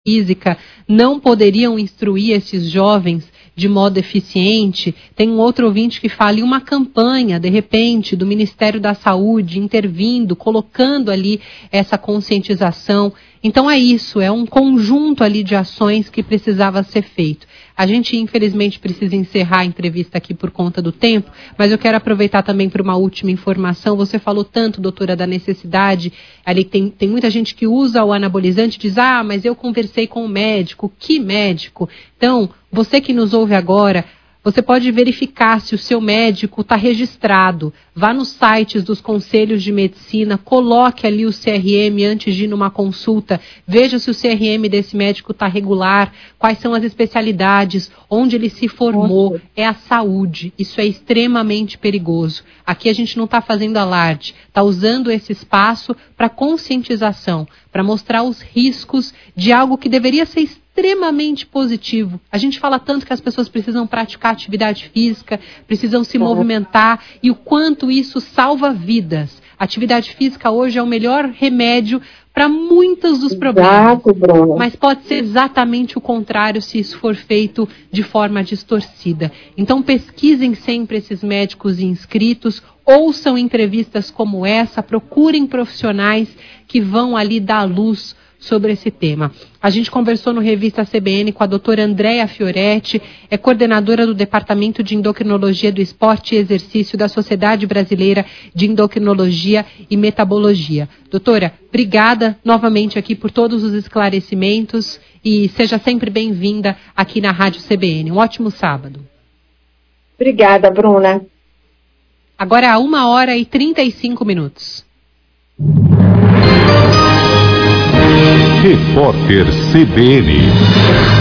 física não poderiam instruir esses jovens de modo eficiente? Tem um outro ouvinte que fala em uma campanha, de repente, do Ministério da Saúde intervindo, colocando ali essa conscientização. Então é isso, é um conjunto ali de ações que precisava ser feito. A gente, infelizmente, precisa encerrar a entrevista aqui por conta do tempo, mas eu quero aproveitar também para uma última informação. Você falou tanto, doutora, da necessidade, ali tem muita gente que usa o anabolizante e diz, mas eu conversei com o médico. Que médico? Então, você que nos ouve agora, você pode verificar se o seu médico está registrado. Vá nos sites dos conselhos de medicina, coloque ali o CRM antes de ir numa consulta, veja se o CRM desse médico está regular, quais são as especialidades, onde ele se formou. É a saúde, isso é extremamente perigoso. Aqui a gente não está fazendo alarde, está usando esse espaço para conscientização, para mostrar os riscos de algo que deveria ser extremamente positivo. A gente fala tanto que as pessoas precisam praticar atividade física, precisam se movimentar, e o quanto isso salva vidas. A atividade física hoje é o melhor remédio para muitos dos problemas. Bruno. Mas pode ser exatamente o contrário se isso for feito de forma distorcida. Então pesquisem sempre esses médicos inscritos, ouçam entrevistas como essa, procurem profissionais que vão ali dar luz sobre esse tema. A gente conversou no Revista CBN com a doutora Andréa Fioretti, é coordenadora do Departamento de Endocrinologia do Esporte e Exercício da Sociedade Brasileira de Endocrinologia e Metabologia. Doutora, obrigada novamente aqui por todos os esclarecimentos e seja sempre bem-vinda aqui na Rádio CBN. Um ótimo sábado. Obrigada, Bruna. Agora é 1h35. Repórter CBN.